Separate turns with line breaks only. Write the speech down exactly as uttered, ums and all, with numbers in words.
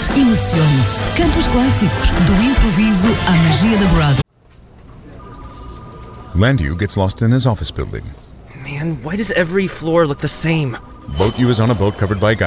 Emocione-se. Cante os clássicos. Do improviso à magia da Broadway.
Landu gets lost in his office building.
Man, why does every floor look the same?
Boat U is on a boat covered by